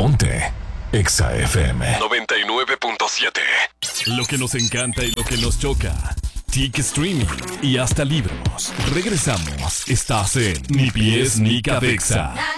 Ponte Exa FM 99.7. Lo que nos encanta y lo que nos choca. TIC Streaming y hasta libros. Regresamos. Estás en Ni Pies ni Cabeza.